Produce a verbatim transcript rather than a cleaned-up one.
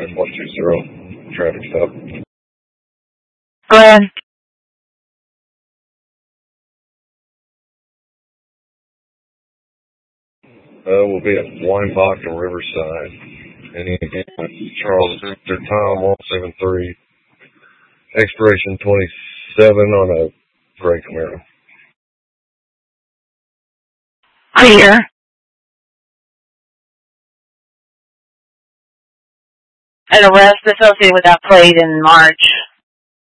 West one two zero. Traffic stop. Go ahead. Uh, we'll be at Weinbach and Riverside. And again, Charles Victor, Tom one seven three. Expiration twenty-seven on a gray Camaro. Clear. An arrest associated with that plate in March.